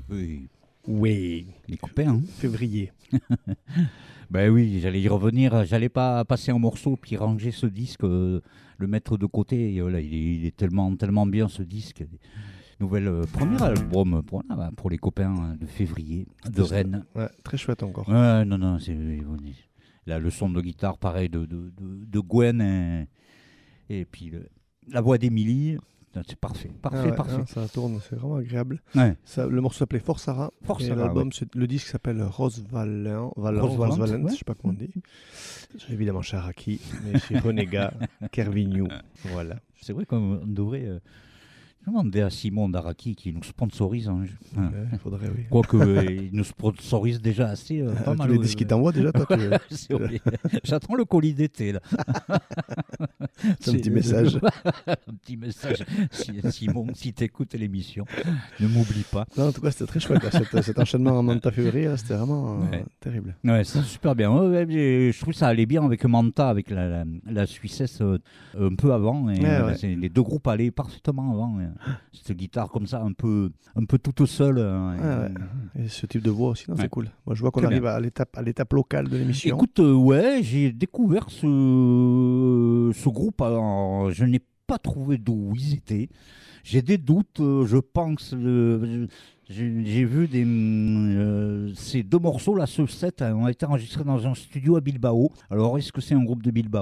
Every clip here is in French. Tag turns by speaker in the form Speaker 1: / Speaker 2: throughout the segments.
Speaker 1: Oui,
Speaker 2: Oui,
Speaker 1: les copains. Hein.
Speaker 2: février.
Speaker 1: Ben oui, j'allais y revenir. J'allais pas passer un morceau puis ranger ce disque, le mettre de côté. Et voilà, il est tellement, tellement bien ce disque. Nouvelle premier album pour les copains de février de Rennes.
Speaker 2: Ouais, très chouette encore.
Speaker 1: Ouais, non, c'est la leçon de guitare, pareil, de Gwen et puis la voix d'Émilie. C'est parfait, parfait,
Speaker 2: Ouais,
Speaker 1: parfait.
Speaker 2: hein, ça tourne, c'est vraiment agréable.
Speaker 1: Ouais.
Speaker 2: Le morceau s'appelait Fort Sarah.
Speaker 1: Fort
Speaker 2: et
Speaker 1: Sarah,
Speaker 2: l'album, le disque s'appelle Rose Valente, je sais pas comment on dit. C'est évidemment chez Araki, mais chez Renega, Kervignou. Voilà.
Speaker 1: C'est vrai qu'on devrait demander à Simon d'Araki qui nous sponsorise. Hein.
Speaker 2: Il faudrait, oui.
Speaker 1: Quoique, il nous sponsorise déjà assez. Pas mal.
Speaker 2: Les disques qu'il t'envoie déjà, toi.
Speaker 1: C'est vrai. J'attends le colis d'été, là.
Speaker 2: C'est un petit message.
Speaker 1: Un petit message. Simon, si t'écoutes l'émission, ne m'oublie pas.
Speaker 2: Non, en tout cas, c'était très chouette. Là, cet enchaînement en Manta-février, là, c'était vraiment terrible.
Speaker 1: Ouais, c'est super bien. Je trouve que ça allait bien avec Manta, avec la Suissesse un peu avant. Et, les deux groupes allaient parfaitement avant. Cette guitare comme ça, un peu toute seule.
Speaker 2: Et ce type de voix aussi, c'est cool. Moi, je vois qu'on
Speaker 1: Très
Speaker 2: arrive à l'étape locale de l'émission.
Speaker 1: Écoute, j'ai découvert ce groupe. Alors, je n'ai pas trouvé d'où ils étaient. J'ai des doutes, je pense. J'ai vu ces deux morceaux, là, ce set, ont été enregistrés dans un studio à Bilbao. Alors, est-ce que c'est un groupe de Bilbao ?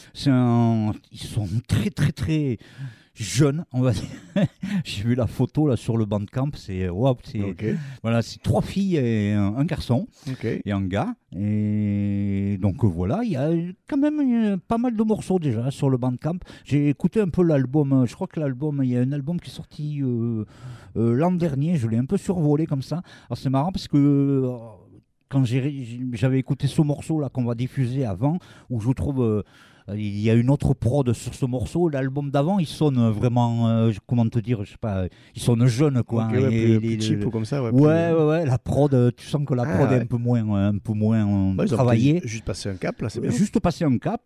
Speaker 1: Ils sont très, très, très jeunes, on va dire. J'ai vu la photo là sur le Bandcamp. Voilà, c'est 3 filles et un garçon et un gars. Et donc voilà, il y a quand même pas mal de morceaux déjà sur le Bandcamp. J'ai écouté un peu l'album. Je crois que il y a un album qui est sorti l'an dernier. Je l'ai un peu survolé comme ça. Alors c'est marrant parce que quand j'avais écouté ce morceau là qu'on va diffuser avant, où je trouve il y a une autre prod sur ce morceau. L'album d'avant, il sonne vraiment, comment te dire, je sais pas, il sonne jeune quoi.
Speaker 2: Plus cheap ou comme ça.
Speaker 1: Ouais. La prod, tu sens que la prod est un peu moins travaillée.
Speaker 2: Juste passer un cap là, c'est bien.
Speaker 1: Juste passer un cap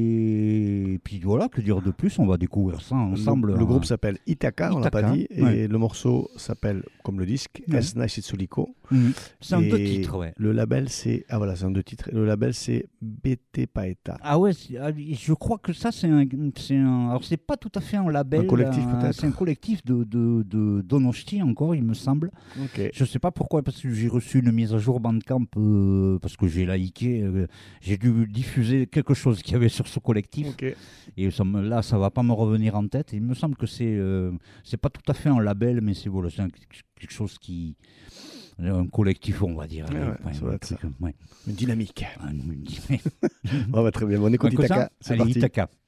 Speaker 1: et puis voilà, que dire de plus, on va découvrir ça ensemble.
Speaker 2: Le groupe s'appelle Itaka, on l'a pas dit, et le morceau s'appelle, comme le disque, Esna Shitsuliko.
Speaker 1: C'est un 2 titres, ouais.
Speaker 2: Le label c'est c'est un 2 titres. Le label c'est BT Paeta.
Speaker 1: Ah ouais, je crois que ça c'est un alors c'est pas tout à fait un label,
Speaker 2: un collectif peut-être.
Speaker 1: C'est un collectif de Donosti encore, il me semble. Je sais pas pourquoi, parce que j'ai reçu une mise à jour Bandcamp parce que j'ai liké, j'ai dû diffuser quelque chose qu'il y avait sur ce collectif. Et là ça va pas me revenir en tête. Il me semble que c'est pas tout à fait un label, mais c'est quelque chose qui un collectif, on va dire.
Speaker 2: Une dynamique. Très bien. On écoute Itaka.
Speaker 1: C'est parti. Itaka.